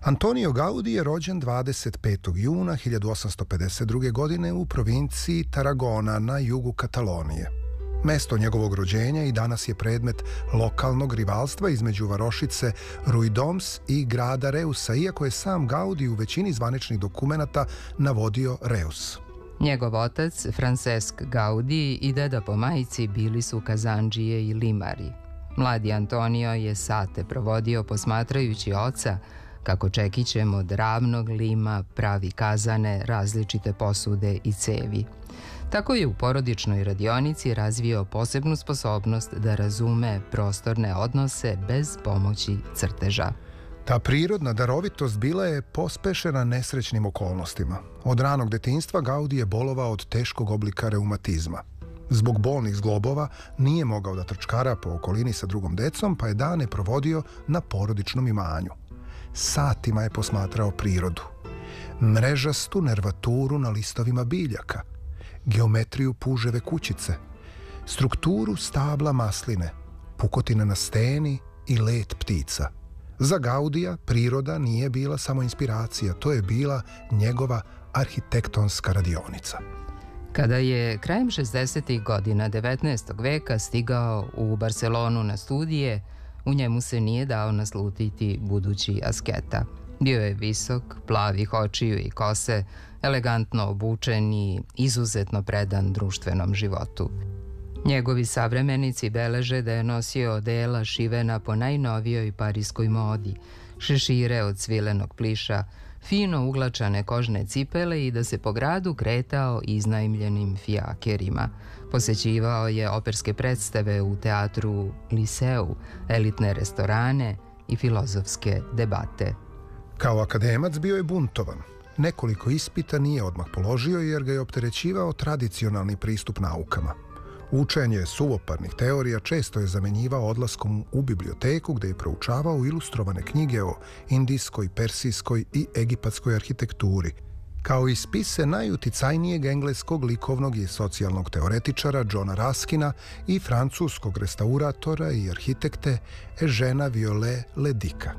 Antonio Gaudi je rođen 25. juna 1852. godine u provinciji Tarragona na jugu Katalonije. Mesto njegovog rođenja i danas je predmet lokalnog rivalstva između varošice Ruidoms i grada Reusa, iako je sam Gaudi u većini zvaničnih dokumenata navodio Reus. Njegov otac, Francesc Gaudi, i deda po majici bili su kazandžije i limari. Mladi Antonio je sate provodio posmatrajući oca kako čekićem od ravnog lima pravi kazane, različite posude i cevi. Tako je u porodičnoj radionici razvio posebnu sposobnost da razume prostorne odnose bez pomoći crteža. Ta prirodna darovitost bila je pospešena nesrećnim okolnostima. Od ranog detinjstva Gaudi je bolovao od teškog oblika reumatizma. Zbog bolnih zglobova nije mogao da trčkara po okolini sa drugom decom, pa je dane provodio na porodičnom imanju. Satima je posmatrao prirodu. Mrežastu nervaturu na listovima biljaka, geometriju puževe kućice, strukturu stabla masline, pukotine na steni i let ptica. Za Gaudija priroda nije bila samo inspiracija, to je bila njegova arhitektonska radionica. Kada je krajem 60. godina 19. veka stigao u Barcelonu na studije, u njemu se nije dao naslutiti budući asketa. Bio je visok, plavih očiju i kose, elegantno obučen i izuzetno predan društvenom životu. Njegovi savremenici beleže da je nosio odela šivena po najnovijoj parijskoj modi, šešire od svilenog pliša, fino uglačane kožne cipele i da se po gradu kretao iznajmljenim fijakerima. Posećivao je operske predstave u teatru Liseu, elitne restorane i filozofske debate. Kao akademac bio je buntovan. Nekoliko ispita nije odmah položio jer ga je opterećivao tradicionalni pristup naukama. Učenje suvoparnih teorija često je zamenjivao odlaskom u biblioteku gde je proučavao ilustrovane knjige o indijskoj, persijskoj i egipatskoj arhitekturi, kao i spise najuticajnijeg engleskog likovnog i socijalnog teoretičara Johna Ruskina i francuskog restauratora i arhitekte Eugena Viollet-le-Duca.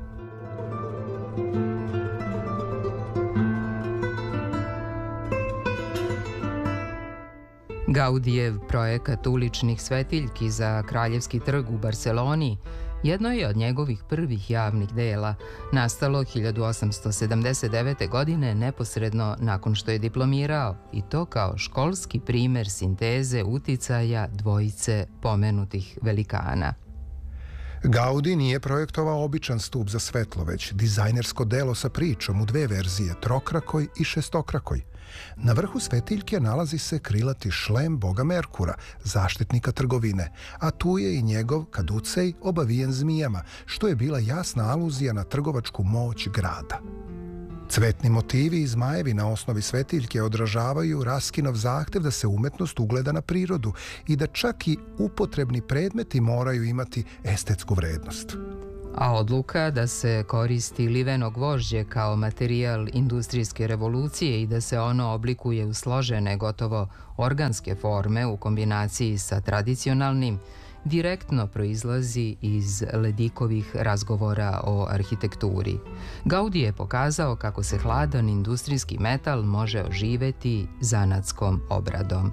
Gaudijev projekat uličnih svetiljki za Kraljevski trg u Barseloni jedno je od njegovih prvih javnih dela, nastalo 1879. godine neposredno nakon što je diplomirao, i to kao školski primer sinteze uticaja dvojice pomenutih velikana. Gaudi nije projektovao običan stup za svetlo, već dizajnersko delo sa pričom u dve verzije, trokrakoj i šestokrakoj. Na vrhu svetiljke nalazi se krilati šlem boga Merkura, zaštitnika trgovine, a tu je i njegov kaducej obavijen zmijama, što je bila jasna aluzija na trgovačku moć grada. Cvetni motivi i zmajevi na osnovi svetiljke odražavaju Ruskinov zahtev da se umetnost ugleda na prirodu i da čak i upotrebni predmeti moraju imati estetsku vrednost. A odluka da se koristi liveno gvožđe kao materijal industrijske revolucije i da se ono oblikuje u složene, gotovo organske forme u kombinaciji sa tradicionalnim, direktno proizlazi iz Ledikovih razgovora o arhitekturi. Gaudi je pokazao kako se hladan industrijski metal može oživeti zanatskom obradom.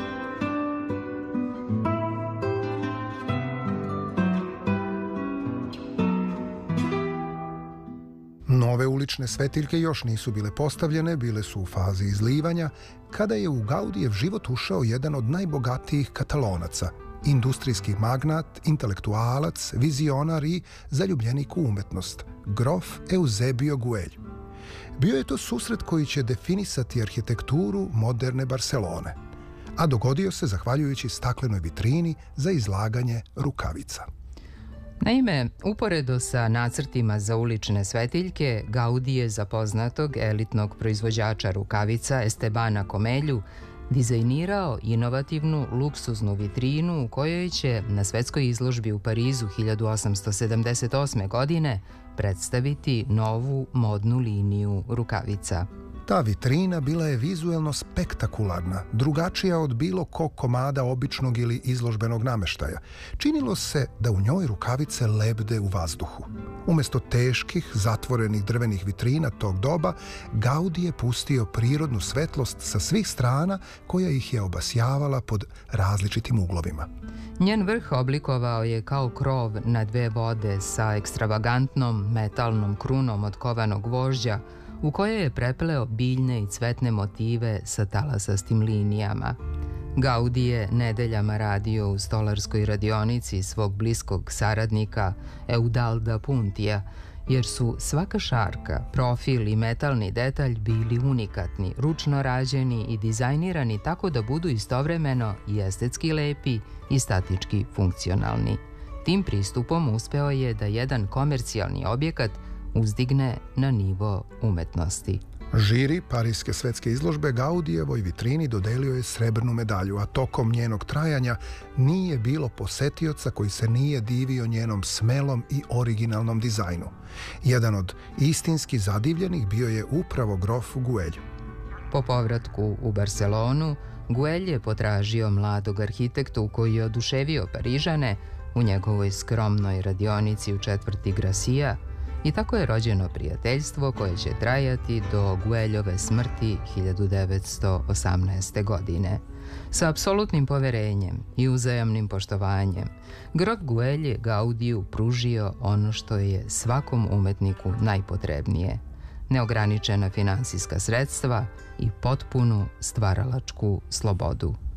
Nove ulične svetiljke još nisu bile postavljene, bile su u fazi izlivanja, kada je u Gaudijev život ušao jedan od najbogatijih Katalonaca, industrijski magnat, intelektualac, vizionar i zaljubljenik u umetnost, grof Eusebio Güell. Bio je to susret koji će definisati arhitekturu moderne Barselone, a dogodio se zahvaljujući staklenoj vitrini za izlaganje rukavica. Naime, uporedo sa nacrtima za ulične svetiljke, Gaudi je za poznatog elitnog proizvođača rukavica Estebana Comelju dizajnirao inovativnu luksuznu vitrinu u kojoj će na svetskoj izložbi u Parizu 1878. godine predstaviti novu modnu liniju rukavica. Ta vitrina bila je vizuelno spektakularna, drugačija od bilo kog komada običnog ili izložbenog nameštaja. Činilo se da u njoj rukavice lebde u vazduhu. Umjesto teških, zatvorenih drvenih vitrina tog doba, Gaudi je pustio prirodnu svetlost sa svih strana koja ih je obasjavala pod različitim uglovima. Njen vrh oblikovao je kao krov na dve vode sa ekstravagantnom metalnom krunom od kovanog gvožđa u kojoj je prepleo biljne i cvetne motive sa talasastim linijama. Gaudi je nedeljama radio u stolarskoj radionici svog bliskog saradnika Eudalda Puntija, jer su svaka šarka, profil i metalni detalj bili unikatni, ručno rađeni i dizajnirani tako da budu istovremeno i estetski lepi i statički funkcionalni. Tim pristupom uspeo je da jedan komercijalni objekat uzdigne na nivo umetnosti. Žiri Pariske svetske izložbe Gaudijevoj vitrini dodelio je srebrnu medalju, a tokom njenog trajanja nije bilo posetioca koji se nije divio njenom smelom i originalnom dizajnu. Jedan od istinski zadivljenih bio je upravo grof Güell. Po povratku u Barcelonu, Güell je potražio mladog arhitektu koji je oduševio Parižane u njegovoj skromnoj radionici u četvrti Gracia, i tako je rođeno prijateljstvo koje će trajati do Güellove smrti 1918. godine. Sa apsolutnim poverenjem i uzajamnim poštovanjem, grof Güell je Gaudiju pružio ono što je svakom umetniku najpotrebnije: neograničena finansijska sredstva i potpunu stvaralačku slobodu.